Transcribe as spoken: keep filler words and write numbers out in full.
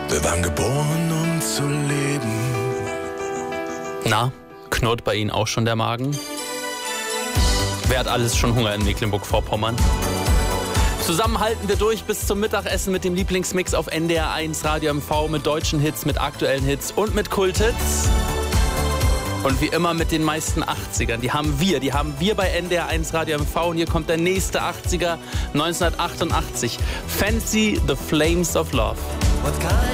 Wir waren geboren, um zu leben. Na, knurrt bei Ihnen auch schon der Magen? Wer hat alles schon Hunger in Mecklenburg-Vorpommern? Zusammen halten wir durch bis zum Mittagessen mit dem Lieblingsmix auf N D R eins Radio M V mit deutschen Hits, mit aktuellen Hits und mit Kulthits. Und wie immer mit den meisten achtzigern. Die haben wir, die haben wir bei N D R eins Radio M V. Und hier kommt der nächste achtziger, neunzehnhundertachtundachtzig. Fancy the Flames of Love. What kind